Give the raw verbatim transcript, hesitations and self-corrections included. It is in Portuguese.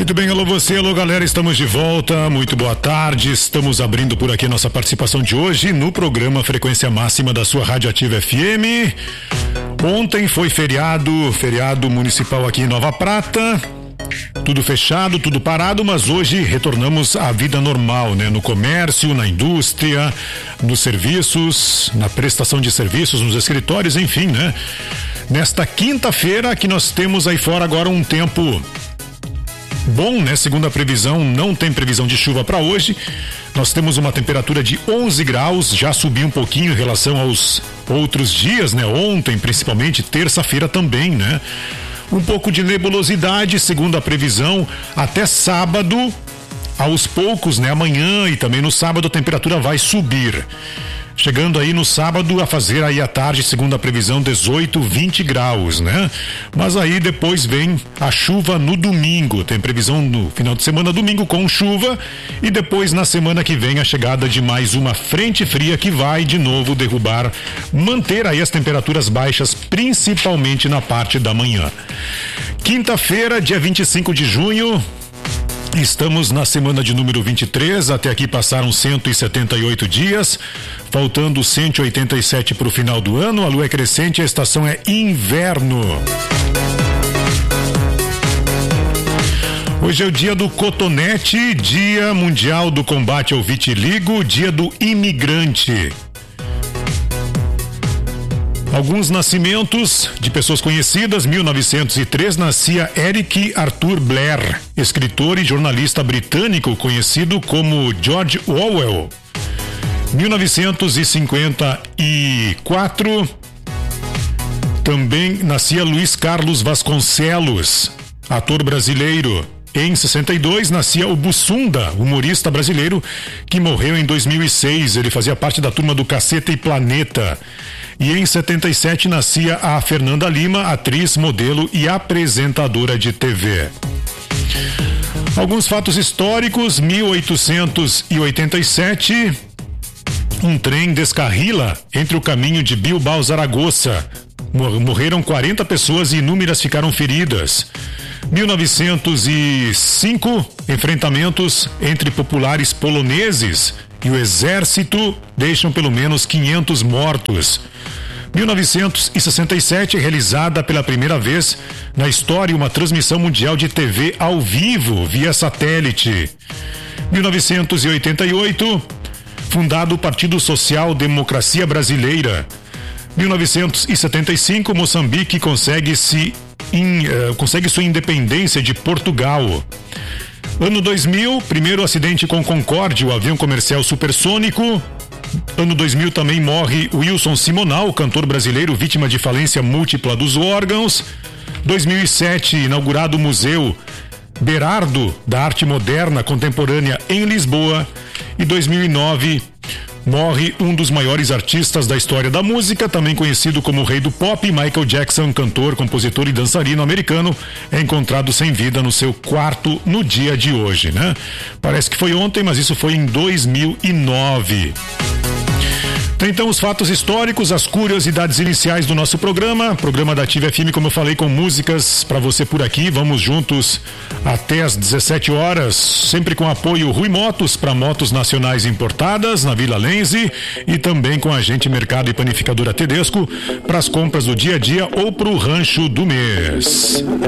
Muito bem, alô você, alô galera, estamos de volta, muito boa tarde, estamos abrindo por aqui a nossa participação de hoje no programa Frequência Máxima da sua Rádio Ativa F M. Ontem foi feriado, feriado municipal aqui em Nova Prata, tudo fechado, tudo parado, mas hoje retornamos à vida normal, né? No comércio, na indústria, nos serviços, na prestação de serviços, nos escritórios, enfim, né? Nesta quinta-feira que nós temos aí fora agora um tempo bom, né? Segundo a previsão, não tem previsão de chuva para hoje. Nós temos uma temperatura de onze graus, já subiu um pouquinho em relação aos outros dias, né? Ontem, principalmente, terça-feira também, né? Um pouco de nebulosidade, segundo a previsão, até sábado, aos poucos, né? Amanhã e também no sábado a temperatura vai subir. Chegando aí no sábado a fazer aí à tarde, segundo a previsão, dezoito, vinte graus, né? Mas aí depois vem a chuva no domingo. Tem previsão no final de semana, domingo com chuva, e depois na semana que vem a chegada de mais uma frente fria que vai de novo derrubar, manter aí as temperaturas baixas, principalmente na parte da manhã. Quinta-feira, dia vinte e cinco de junho. Estamos na semana de número vinte e três, até aqui passaram cento e setenta e oito dias, faltando cento e oitenta e sete para o final do ano, a lua é crescente, a estação é inverno. Hoje é o dia do cotonete, dia mundial do combate ao vitiligo, dia do imigrante. Alguns nascimentos de pessoas conhecidas. Mil novecentos e três nascia Eric Arthur Blair, escritor e jornalista britânico conhecido como George Orwell. Mil novecentos e cinquenta e quatro também nascia Luiz Carlos Vasconcelos, ator brasileiro. Em sessenta e dois nascia o Bussunda, humorista brasileiro que morreu em dois mil e seis. Ele fazia parte da turma do Caceta e Planeta. E em setenta e sete nascia a Fernanda Lima, atriz, modelo e apresentadora de T V. Alguns fatos históricos. Mil oitocentos e oitenta e sete, um trem descarrila entre o caminho de Bilbao e Zaragoza. Morreram quarenta pessoas e inúmeras ficaram feridas. mil novecentos e cinco, enfrentamentos entre populares poloneses e o exército deixam pelo menos quinhentos mortos. mil novecentos e sessenta e sete é realizada pela primeira vez na história uma transmissão mundial de T V ao vivo via satélite. mil novecentos e oitenta e oito, fundado o Partido Social Democracia Brasileira. mil novecentos e setenta e cinco, Moçambique consegue se in, uh, consegue sua independência de Portugal. Ano dois mil, primeiro acidente com Concorde, o avião comercial supersônico. Ano dois mil também morre Wilson Simonal, cantor brasileiro vítima de falência múltipla dos órgãos. dois mil e sete, inaugurado o Museu Berardo da Arte Moderna Contemporânea em Lisboa. E dois mil e nove, morre um dos maiores artistas da história da música, também conhecido como o rei do pop, Michael Jackson, cantor, compositor e dançarino americano, é encontrado sem vida no seu quarto no dia de hoje, né? Parece que foi ontem, mas isso foi em dois mil e nove. Tem então os fatos históricos, as curiosidades iniciais do nosso programa, programa da Ativa F M, como eu falei, com músicas para você por aqui. Vamos juntos até às dezessete horas, sempre com apoio Rui Motos, para motos nacionais importadas na Vila Lenze, e também com a Agente Mercado e Panificadora Tedesco para as compras do dia a dia ou para o rancho do mês.